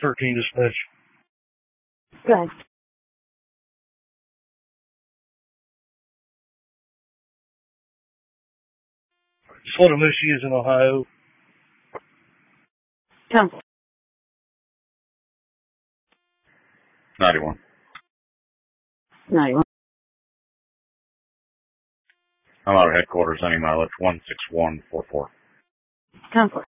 13 dispatch. Go ahead. Slaughtermushy is in Ohio. Council. 91. 91. I'm out of headquarters, any mileage 16144. Council.